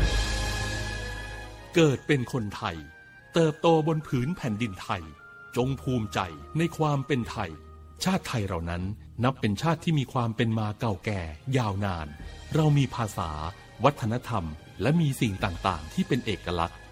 เกิดเป็นคนไทยเติบโตบนผืนแผ่นดินไทยจงภูมิใจในความเป็นไทยชาติไทยเรานั้นนับเป็นชาติที่มีความเป็นมาเก่าแก่ยาวนานเรามีภาษาวัฒนธรรมและมีสิ่งต่างๆที่เป็นเอกลักษณ์